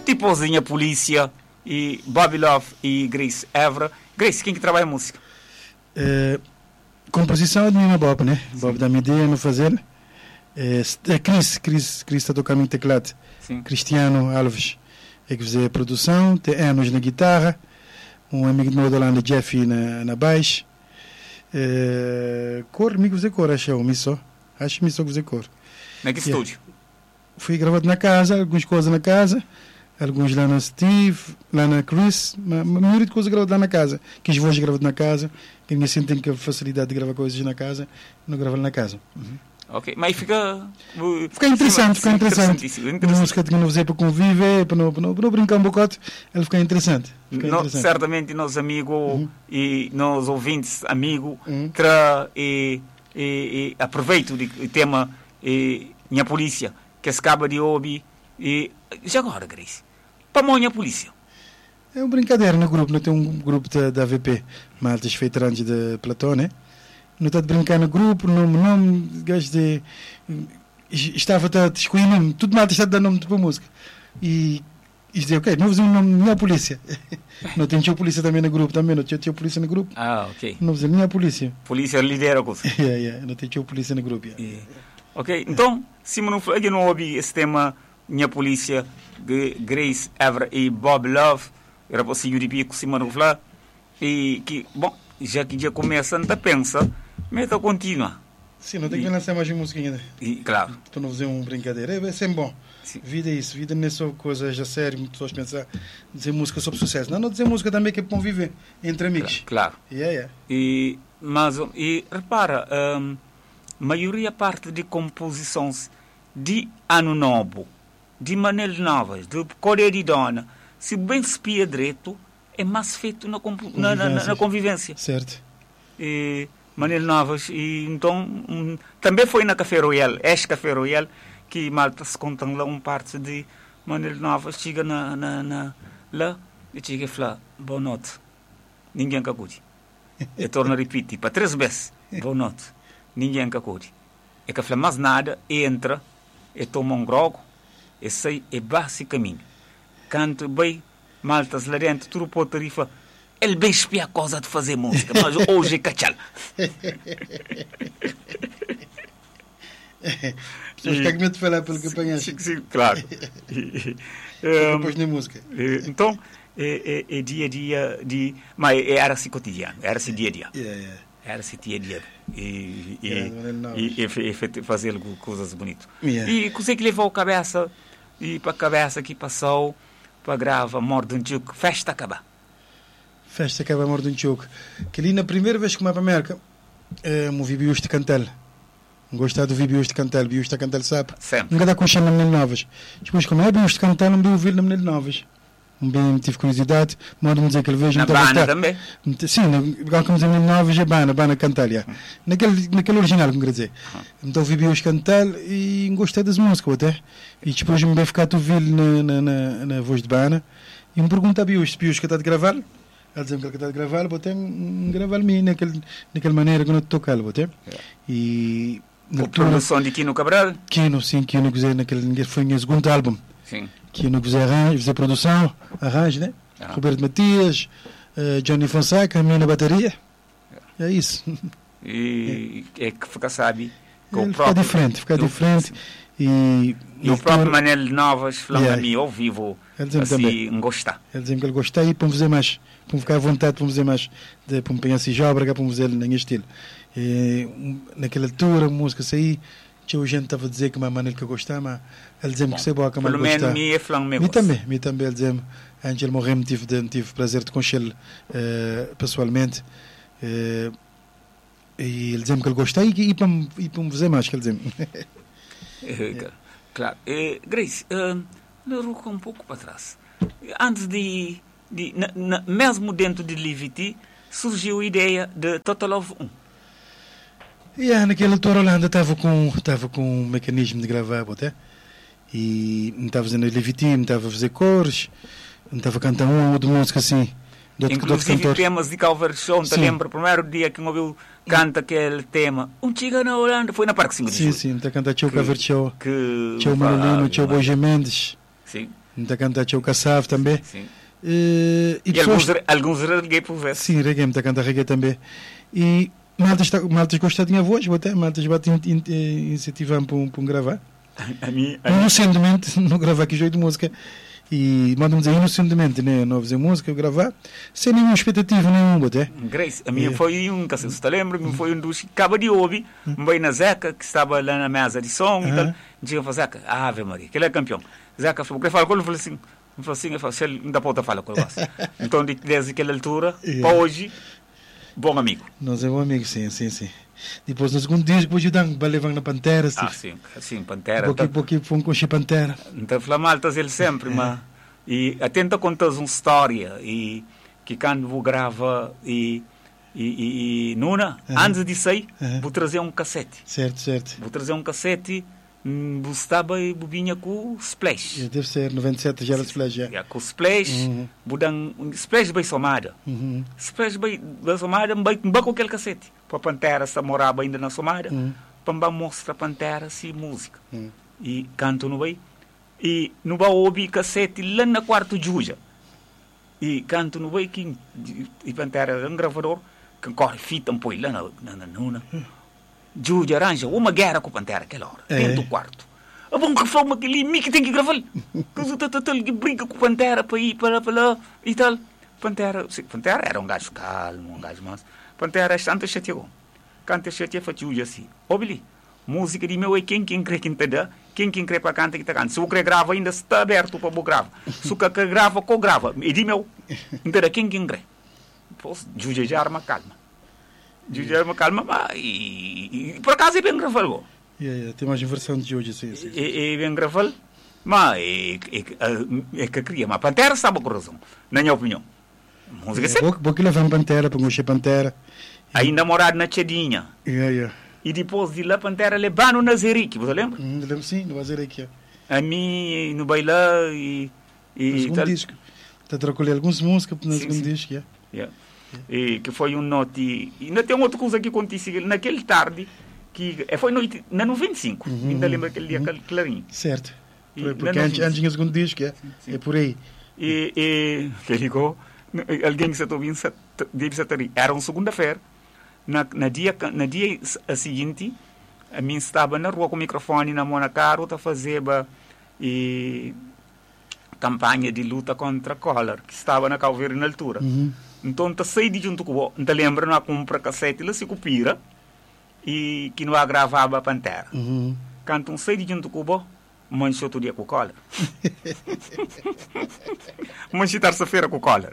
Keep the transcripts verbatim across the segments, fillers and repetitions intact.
tipozinha polícia e Bobby Love e Grace Évora. Grace, quem que trabalha música? É, composição é de minha Bob, né? Sim. Bob da minha ideia no fazer. É, é Chris, Chris, Chris está tocando em teclado. Sim. Cristiano Alves é que fazia a produção, tem anos na guitarra, um amigo meu da Holanda, Jeff, na, na baixo. É, cor, amigo fazer cor, acho eu, só. Acho que só fazer cor. Na que estúdio? Fui gravado na casa, algumas coisas na casa, alguns lá na Steve, lá na Chris, a maioria de coisas gravadas lá na casa. Que as vozes gravadas na casa, que ninguém assim tem a facilidade de gravar coisas na casa, não gravar na casa. Uhum. Ok, mas fica... Fica interessante, fica interessante. Uma música que não usei para conviver, para não, para não, para não brincar um bocado, ela fica interessante. Fica no, interessante. Certamente, nós amigos uhum. e nós ouvintes amigos, uhum. tra e, e, e aproveito do tema e, minha polícia, que se acaba de ouvir. E já agora, Grace, para a minha polícia. É uma brincadeira no grupo, não tem um grupo da, da A V P, maltas veterans de Platão, né? Não está de brincar no grupo, nome, nome, gajo de. Estava a escolher nome, tudo mal está a dar nome para a música. E, e dizer, ok, não vou fazer um nome, minha polícia. Não tem tio polícia também no grupo, também não tinha tio polícia no grupo. Ah, ok. Não vou fazer minha polícia. Polícia lidera a coisa. Yeah, yeah, não tem tio polícia no grupo. Yeah. Yeah. Ok, então, se eu não ouvi esse tema, minha polícia, de Grace Évora e Bob Love, era para seguir o pico, se eu não falar, e que, bom, já que já começa, a pensar. Meta contínua. Sim, não tem que lançar mais uma música ainda. E, claro. Para não fazer uma brincadeira. É, é sempre bom. Sim. Vida é isso. Vida não é só coisas a sério, pessoas pensar, dizer música sobre sucesso. Não, não dizer música também que é bom viver entre amigos. Claro. Yeah, yeah. E, mas, e repara, a um, maioria parte de composições de ano novo, de maneiras novas, de Coreia de Dona, se bem se pia direito, é mais feito na, na, na, na convivência. Certo. E, maneiras novas, e então um, também foi na Café Royal, este Café Royal, que malta se contam lá um parte de maneiras novas, chega na, na, na lá e chega e fala, boa noite, ninguém cacude. Eu torno a repetir, para três vezes, boa noite, ninguém cacude. É que fala mais nada, e entra, e toma um grogo, e sai, e baixa caminho. Canto bem, maltas lá dentro, tudo por tarifa. Ele bem espia a coisa de fazer música, mas hoje é cachal. Pessoas que têm medo de falar pelo que apanhaste. Sim, sim, claro. Depois nem música. Então, é, é, é dia a dia, de, mas era-se cotidiano, era-se dia a dia. Yeah, yeah. Era-se dia a dia. E, e, yeah, e, e, e, e fazer coisas bonitas. Yeah. E coisa que levou a cabeça, e para a cabeça que passou, para gravar Morte de um Tchuco, festa acabar. Festa acaba a morte de um choque. Que ali na primeira vez que me para a América, eu vi bios de cantel. Gostava de ouvir bios de cantel, bios de cantel, sabe? Sempre. Nunca dá com na Menino Novas. Depois, como é bios de cantel, não me ouvir na Menino Novas. Bem, tive curiosidade, manda-me dizer que ele vejo. Na Bana também? Sim, igual como dizer Menino Novas, é Bana, Bana cantel, yeah. naquele, naquele original, como quer dizer. Hum. Então ouvi bios de cantel e gostei das músicas até. E depois me veio ficar a ouvir na, na, na, na voz de Bana e me pergunta a bios, se bios que está de gravar. Ele dizia que ele está a gravar, botei gravar-me naquele, naquela maneira que eu não toco, botei. E a produção de Kino Cabral? Kino, sim, Kino gozei naquele, foi o meu segundo álbum. Sim. Kino gozei arranjo, gozei produção, arranjo, né? Ah. Roberto Matias, uh, Johnny Fonseca, a minha na bateria. É, é isso. E é, é que fica, sabe, com o próprio... Fica diferente, fica do, diferente. E, e o próprio Manel Novas, falando yeah. a mim, ao vivo, assim, gostar. Ele dizia que ele gostar e para me fazer mais, para me ficar à vontade, para me fazer mais, de, para me pegar assim jóbrega, para me fazer na minha estilo. E, naquela altura, a música saí, tinha gente estava a dizer que a Manel que eu gostava, mas ele dizia-me que sei boa, que a Manel gostava. Pelo menos, me é falando me também, me também, ele dizia-me, antes ele morreu, tive, tive prazer de conhecer uh, pessoalmente. Uh, e ele dizia-me que ele gostava e, e, para, e para me fazer mais, que ele dizia-me. É, claro. É, Grace, uh, ruca um pouco para trás. Antes de, de na, na, mesmo dentro de Livity, surgiu a ideia de Total Love um. Yeah, naquela altura a Holanda estava com, estava com um mecanismo de gravar, até. E não estava fazendo Livity, não estava a fazer cores, não estava a cantar um ou de música assim. De inclusive temas de cover show, te lembro, o primeiro dia que me ouviu canta aquele tema, um chica na Holanda, foi na Parque cinco de Julho. Sim, sim, está a cantar Tchau Cover Show, que Tchau Manolino, Tchau Boja Mendes. Sim, Muita canta o Caçave também. Sim. Uh, e e alguns, alguns reggae por ver. Sim, reggae, muita canta reggae também. E maltas, maltas gostam de minha voz, até maltas batem incentivando para um, um gravar. A mim, a inocentemente, não gravar aqui jogo de música. E mandam dizer inocentemente, né? Não fazer música, gravar, sem nenhuma expectativa nenhuma, até. Grace, a minha é. foi um, se você lembra, hum. foi um dos que acaba de ouvir, hum. um bem na Zeca, que estava lá na mesa de som, uh -huh. e tal. Dizia para Zeca, Ave Maria, que ele é campeão. Zeca falou, eu falo com ele, falou assim, eu falei assim, eu falei, se ele ainda pode falar com ele. Então, desde aquela altura, yeah. para hoje, bom amigo. Nós é bom amigo, sim, sim, sim. Depois, no segundo disco, depois ajudando, vai levando na Pantera. Ah, sim, sim, Pantera. Pouquinho, tá... pouquinho, fomos com a Pantera. Então, Flamaltas, ele sempre, é. mas... E atenta contar uma história, e que quando vou gravar, e... E, e, e Nuna, uhum. antes de sair, uhum. vou trazer um cassete. Certo, certo. Vou trazer um cassete, hum, vou estar bem bobinha com o Splash. Deve ser, noventa e sete já era Splash, já. Yeah, com o Splash, uhum. vou dar um Splash bem somada. Uhum. Splash bem, bem somada, bem, bem com aquele cassete. Para a Pantera, se morava ainda na somada, uhum. para mostrar a Pantera, se música. Uhum. E canto no bem. E no bem ouvi cassete lá na quarto Juja. E canto no bem, que e Pantera é um gravador, que corre fita, põe lá na, na, na Nuna. Juja arranja uma guerra com a Pantera aquela hora, é. dentro do quarto. A bom que forma que ali, que tem que gravar. Que brinca com a Pantera para ir para lá e tal. Pantera, sim, Pantera era um gajo calmo, um gajo manso. Pantera tanto chateou. Canta chateou, foi Juja assim. Obili, música de meu é quem quem crê que te dá, quem quem crê para canta que te canta. Se o crê grava ainda está aberto para o grava. Se o que grava, co grava. E de meu, então quem quem crê. Pois, Juja já arma calma. Juja arma calma, mas e, e por acaso é bem gravado. Yeah, yeah. Tem mais versão de Juja, sim, sim. É, é bem gravado, mas é, é, é, é que cria. Mas Pantera sabe com razão, na minha opinião. Música é, sempre. Porque levam Pantera, para mexer Pantera. Ainda morado na Tchedinha. Yeah, yeah. E depois de lá, Pantera levando na Zerique, você lembra? Hum, lembro sim, no Zerique. A mim, no bailão e... e no segundo tal. Disco. Está a trocar algumas músicas no sim, segundo sim. disco, yeah. Yeah. Yeah. E que foi um note... E ainda tem outra coisa que aconteceu naquele tarde, que foi noite, na noventa e cinco, uhum, ainda lembra aquele dia uhum. clarinho. Certo. E, porque antes, antes tinha o segundo disco, é, é por aí. E, e que ligou, alguém que se ouvindo, deve ser era uma segunda-feira, na, na, dia, na dia seguinte, a mim estava na rua com o microfone na mão na cara, a fazer e campanha de luta contra a cólera, que estava na Calveira na altura. Uhum. Então, eu saí de junto com o então lembra, não compra cassete, ela se copira, e que não gravava a Pantera. Uhum. Quando um saí de junto com o manchou todo dia com cólera. Manchou terça-feira com cólera.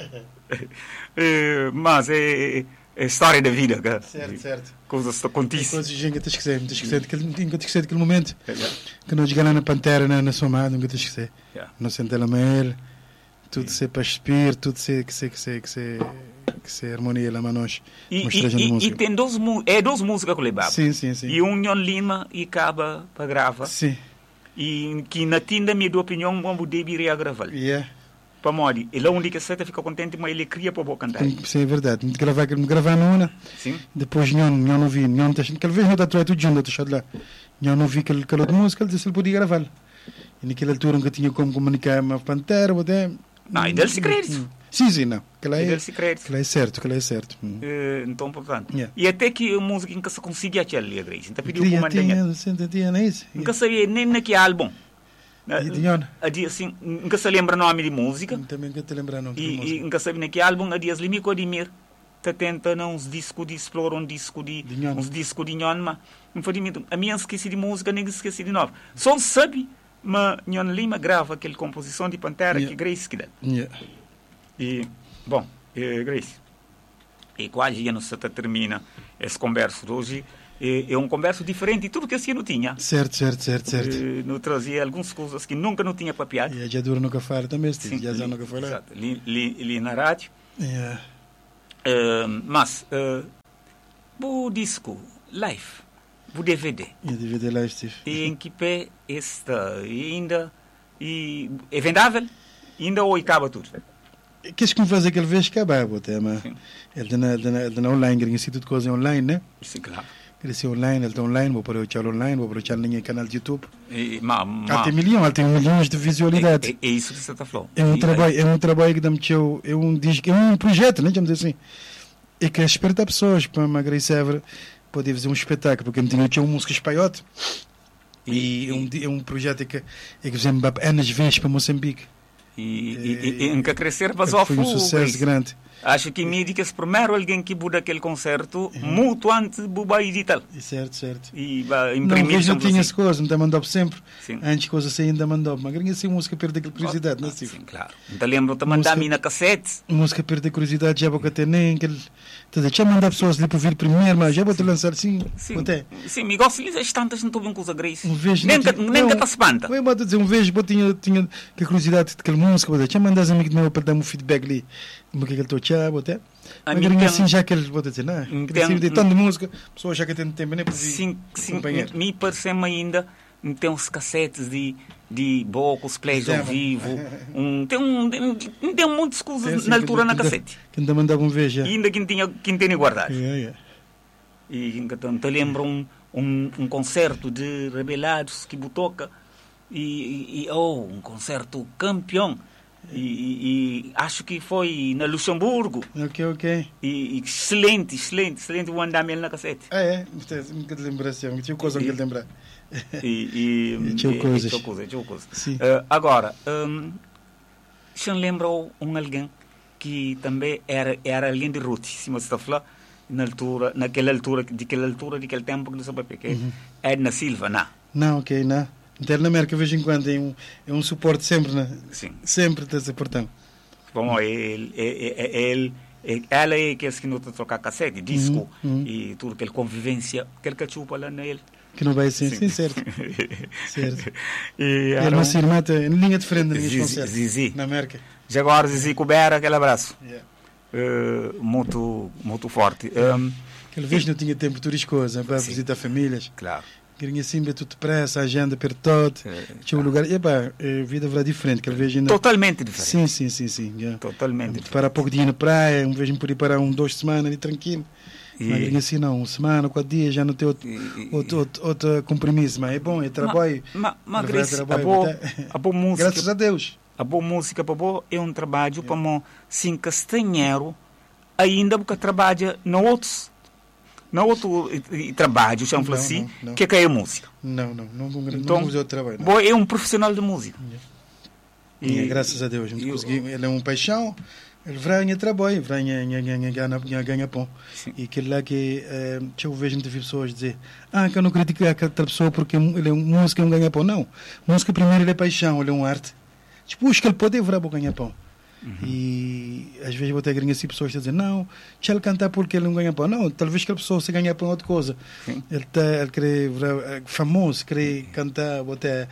é, mas é, é história da vida. Cara. Certo, certo. Coisas que acontecem. Coisas que tens que esquecer, tens que esquecer daquele momento. Yeah. Que nós chegamos na Pantera, na, na somada, nunca tens que esquecer. Yeah. Não senta lá mel, tudo yeah. se para espir, tudo se que se que se que se que se harmonia lá manos. E, e, e tem duas é duas músicas que levava. Sim, sim, sim. E um União Lima e Caba para gravar. Sim. E que na tinda minha opinião como deveria gravar. Yeah. Para mori, ele é um que certa fica contente, mas ele cria para cantar. Sim, é verdade. Me gravar, me gravar numa. Sim. Depois não, não não vi, não tá, aquela vez não tá tudo junto, tá lá. Não não vi aquele aquela música, ele disse ele podia gravar. E naquela altura nunca tinha como comunicar uma Pantera, até. Não, e dele se crédito. Sim, sim, não. Aquela é, aquela é certo, aquela é certo. Hum. Uh, então, portanto. Yeah. E até que a música nunca se conseguia achar ali, a Grace. Então pediu para mandar. Nunca sabia nem naquele álbum. A dia assim, nunca se lembra o nome de música. Também nunca te lembra nome de música. E nunca sabia naquele álbum, a dias Limico de Mir. Tá tentando uns discos de explora, um disco de. uns discos de Nyon, mas. A minha esqueci de música, nem esqueci de novo. Só sabe, mas Nyon Lima grava aquela composição de Pantera yeah. que Grace que dá. Yeah. E. Bom, eh, Grace, e quase já não se termina essa conversa de hoje. É, é um conversa diferente de tudo que assim não tinha. Certo, certo, certo, certo. Eh, não trazia algumas coisas que nunca não tinha papiado. E já dura nunca fala também, sim, já já nunca fala. Exato, li, li, li na rádio. Yeah. Uh, mas, uh, o disco, live, o D V D. E D V D live, Steve. E em que pé está ainda, e é vendável, ainda ou acaba tudo? Queres que me faz aquele vez acabar o tema? Ele dá na online, ganha tudo coisa online, né? Sim, claro. crescer online, ele está online, vou para o channel online, vou para o channel no canal de YouTube. E, ma, ma, Ele tem milhões, ele tem milhões de visualidade. É, é, é isso que você está falando. É um E, trabalho, é um trabalho que dá-me é um disco, é um projeto, né, digamos assim. É que esperta pessoas para emagrecer, poder fazer um espetáculo, porque não tinha um música espanhote. E, e é, um, é um projeto que, é que fizemos anos vezes para Moçambique. E, e, e, e em que crescer basou foi um sucesso grande. Acho que me diz primeiro alguém que buda aquele concerto uhum. muito antes buba editar. Certo, certo. E vai imprimir. Não, não tinha as coisas, não mandou sempre. Sim. Antes coisas assim ainda mandou. Mas ganha assim música perde aquela curiosidade, oh, não é assim? Sim, claro. Então lembro-te mandar me na cassete. Música perde a curiosidade, já vou ter nem aquele. Já mandar pessoas ali para vir primeiro, mas já vou te lançar assim. Sim, sim, me gosto de as tantas, não estou bem com os agres. Um vejo. Nem que te espanta. Eu vou dizer, um vejo, eu tinha, tinha que curiosidade daquela música, já mandar os amigos meus para dar um feedback ali. Como que ele estou a botar. Mas tem... assim, já que eles vão dizer, não, tem... de tanto de música, pessoas já que têm tempo nem para sim, sim, me parece ainda, tem uns cassetes de, de bocos, plays ao vivo, um, tem, um, tem, tem muitas coisas na altura na cassete. Que ainda mandavam ver já. E ainda quem tinha, quem tinha guardado. Yeah, yeah. E então, te lembro um, um, um concerto de Rebelados que botoca, e, e oh, um concerto campeão. E, e, e acho que foi na Luxemburgo. Ok, ok. E, e excelente, excelente, excelente o andamento na cassete. Ah, é? Nunca te lembrasse, tinha coisa que ele lembrar. E, e, tinha coisas. Tinha coisa, tinha coisa. Uh, agora, um, deixa-me lembrar um alguém que também era, era alguém de Ruth, se você está falando, na altura, naquela altura, daquela altura, daquele tempo que não sabe porque uhum. Edna Silva, não. Não, ok, não. Então, na América, de vez em quando, é um, é um suporte sempre, né? Sim. Sempre está suportando. Bom, ele, ele, ele, ela é que que não está trocar cassete, disco, uhum, uhum. E tudo, aquela convivência, aquele cachupa lá nele. Que não vai assim, sim, sim certo. certo. E ele não se irmã, em linha de frente, nos concertos. Zizi. Na América. Já agora, Zizi Coubera, aquele abraço. Yeah. Uh, muito, muito forte. Um, aquele vez não tinha tempo de turistas para sim. visitar famílias. Claro. Queria assim, tudo depressa, a agenda apertada, tinha um lugar, e pá, a vida era diferente, aquela vez ainda... Totalmente diferente. Sim, sim, sim, sim. Yeah. Totalmente diferente. Para pouco dia na praia, um vez me podia parar um, duas semanas ali tranquilo. E... Mas queria assim, não, uma semana, quatro dias, já não tem outro, e... outro, outro, outro compromisso, mas é bom, é trabalho. Mas, mas, Grace, a boa, a boa música... Graças a Deus. A boa música, para boa, é um trabalho, yeah. Para sem castanheiro, ainda porque trabalha no outros... Não outro trabalho, chamo não, assim, não, não. Que é que é a música. Não, não, não, não, então, não usei o trabalho. Não. Bom, é um profissional de música. Yeah. E, e graças a Deus, eu, consegui, ele é um paixão, ele vai trabalho, vai ganhar pão. E aquele lá que eh, eu vejo muitas pessoas dizer, ah, que eu não critico aquela pessoa porque ele é um música, é um ganha-pão. Não, música primeiro ele é paixão, ele é uma arte. Tipo, acho que ele pode virar para ganhar-pão. Uhum. E às vezes vou ter assim pessoas que dizem não, deixa ele cantar porque ele não ganha pão. Não, talvez aquela pessoa se ganha pão outra coisa. Sim. Ele, tá, ele quer famoso, quer cantar, botar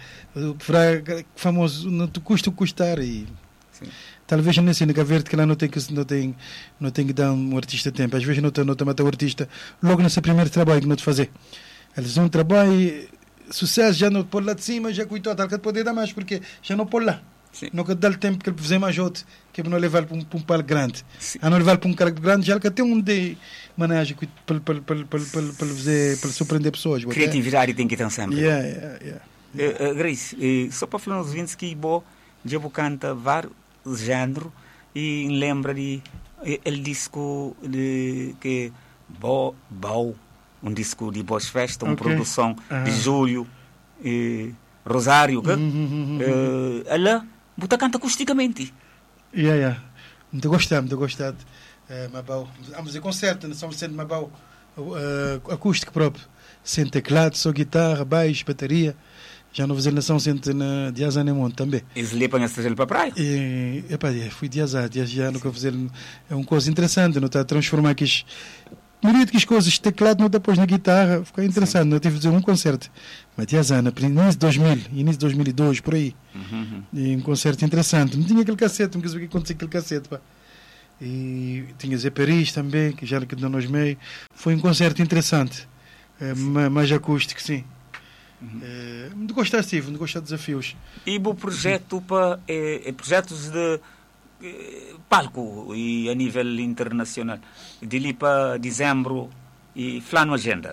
famoso, não te custa custar. E sim. Talvez nesse assim, ver que lá não tem que não tem não tem que dar um artista tempo. Às vezes não tem não tem matar o artista logo nesse primeiro trabalho que não te fazer. Eles vão um trabalho sucesso já não pôr lá de cima já cuidou tal que pode dar mais porque já não pôr lá. Sim. Não que dá o tempo que ele fizer mais outro, que não levar para um, para um palco grande. Sim. A não levar para um cargo grande, já que tem um de managem para para para para para fazer para surpreender pessoas. Criatividade tem que estar sempre. Yeah, yeah, yeah. Uh, uh, Grace, uh, só para falar aos ouvintes que bo já canta vários géneros e lembra de ele disco de que bo bo um disco de boas festas, uma okay. Produção uh-huh. de Júlio e Rosário, que uh-huh. uh, ela Buta canta acusticamente. Yeah, yeah. Muito gostado, muito gostado. Uh, Mabau. Vamos fazer concerto, nós estamos sendo Mabau uh, acústico próprio. Sem teclado, só guitarra, baixo, bateria. Já não fazer nação sente na Diazá Nemonte também. E se lhe para a praia? E, epa, fui Diazá, Diazá, nunca fazer. É uma coisa interessante, não está a transformar aqui. A maioria das coisas, teclado não depois na guitarra, ficou interessante. Sim. Não tive de fazer um concerto. Mas Diazá, no início de dois mil, início de dois mil e dois, por aí. Uhum. E um concerto interessante. Não tinha aquele cassete, não quis ver o que acontecia com aquele cassete. Pá. E tinha Zé Paris também, que já era que deu nos meio. Foi um concerto interessante. É, mais acústico, sim. Uhum. É, muito gostar, Steve, muito gostar de desafios. E o projeto para é, é projetos de é, palco e a nível internacional. De ali para dezembro e flano agenda.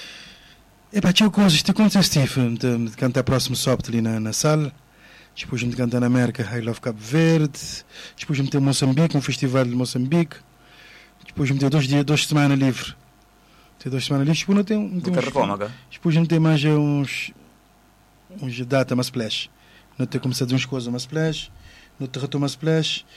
É pá, tinha coisas, te acontece, Steve, de, de cantar próximo sobe ali na, na sala, depois de cantar na América, I Love Cabo Verde, depois de ter Moçambique, um festival de Moçambique, depois de ter dois dias, duas semanas livre, ter duas semanas livres, depois não tem, não tem uns, depois não tem mais uns, uns data, uma splash, não ter começado umas coisas, uma splash, não ter retoma splash.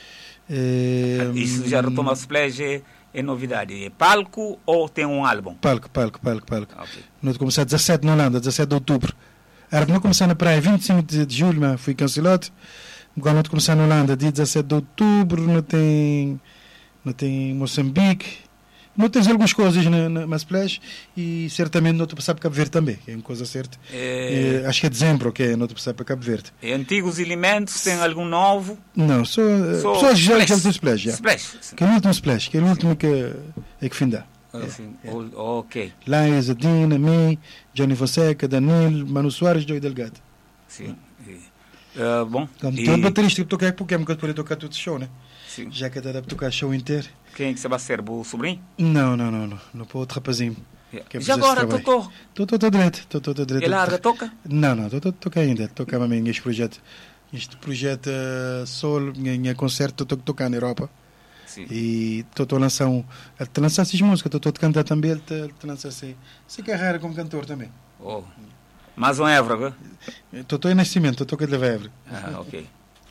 É, isso já retoma splash é, é novidade, é palco ou tem um álbum? Palco, palco, palco, palco. Okay. Não começar dezassete na Holanda, dezassete de outubro. Era que não começar na praia vinte e cinco de, de julho, mas fui cancelado. Agora não começar na Holanda, dia dezassete de outubro, não tem, não tem Moçambique. Não tens algumas coisas na, na Masplash e certamente não te passar para Cabo Verde também, que é uma coisa certa. É... É, acho que é dezembro que é não te passar para Cabo Verde. É antigos elementos, tem algum novo? Não, só pessoas já já tem Splash. Já. Splash. Que é o último Splash, que é o último que é que findar. Ah, é, é. Ok. Lá é Zadina, mim, Johnny Fonseca, Danilo, Manu Soares, Joey Delgado. Sim. Uh, bom. Então, e... o baterista que toca porque é porque poder tocar todo o show, né? Sim. Já que dá para tocar show inteiro. Quem é que você vai ser? O sobrinho? Não, não, não, não. Não para outro rapazinho. Yeah. Já agora, Totó? Totó está direito. Totó está direito. Ele larga toca? Não, não. Totó toca ainda. Toca a mim este projeto. Este projeto uh, solo, em concerto, Totó toca na Europa. Sim. E Totó lança um... Ele te lança essas músicas. Totó te canta também. Ele te, ele te lança assim. Se carreira como cantor também. Oh. Mais um Évora, Totó é nascimento. Totó que ele leva Évora. Ah, ok.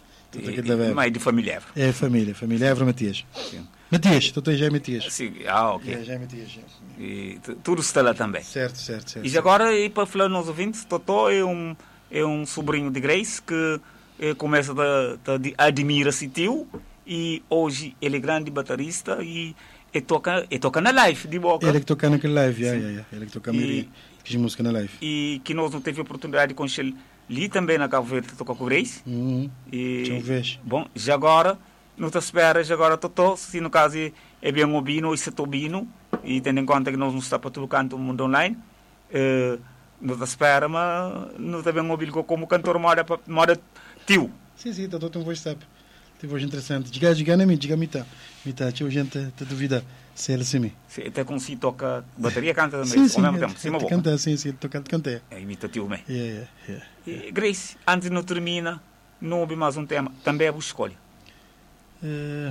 E, mas de família Évora. É família, família Évora Matias. Sim. Matias, Totó já é Matias. Sim, ah, ok. Já, já é Matias. Já. E tudo está lá também. Certo, certo, certo. E certo. agora, e para falar nos ouvintes, Totó é um, é um sobrinho de Grace que é, começa a admirar esse tio e hoje ele é grande baterista e, e, toca, e toca na live de boca. Ele que toca naquele live, yeah, yeah, yeah. Ele que toca a maioria de música na live. E que nós não teve a oportunidade de conhecer ali também na Cabo Verde, toca com o Grace. Uhum. E, vejo. Bom, já agora, não te espera, já agora Totó, se no caso é bem ouvindo e se está ouvindo, e tendo em conta que nós não estamos para todo canto do mundo online, eh, não te espera, mas não está bem ouvindo como cantor mora, mora tio. Sim, sim, Totó tem um voz sabe. Tem voz interessante. Diga, diga, não me diga, me tá. Me tá, tinha gente te duvida. Se ele se me. Sim, até com si toca bateria, canta também, sim, ao sim, mesmo tempo. Sim, ele canta, sim, sim, ele toca, canta. É imitativo mesmo. Yeah, yeah, yeah. Grace, antes de não termina, não houve mais um tema, também é a escolha. Uh,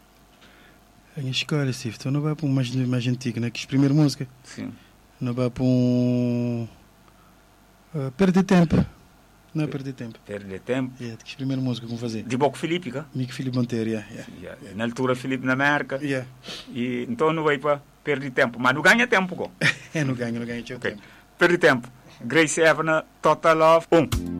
a minha escolha, Steve, então não vai para um mais, mais antigo, né? Que as primeiras músicas. Sim. Não vai para um... Uh, perder tempo. Não é perder tempo. Perder tempo. É, yeah, que as primeiras músicas como fazer. De Boco Filipe, cá? Mico Filipe Monteiro, yeah, yeah. Yeah. Yeah. Na altura, Filipe na América. Yeah. E, então não vai para perder tempo. Mas não ganha tempo, go. É, não ganha, não ganha, okay. Tempo. Perder tempo. Grace Evans, Total Love, um.